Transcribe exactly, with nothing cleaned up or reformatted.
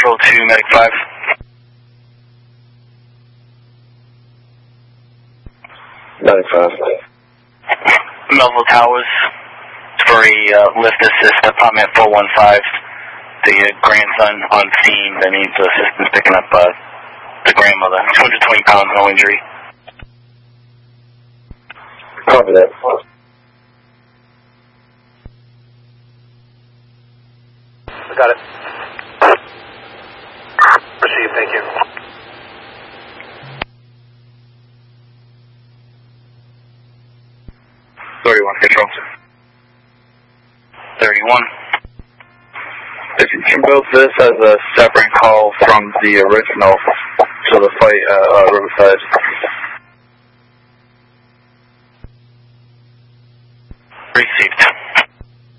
Control two, Medic five. Medic five. Melville Towers for a uh, lift assist, apartment four one five. The uh, grandson on scene that needs assistance picking up uh, the grandmother. two hundred twenty pounds, no injury. Copy that. I got it. Proceed, thank you. thirty-one, Control. thirty-one. If you can build this as a separate call from the original to the fight at uh, Riverside.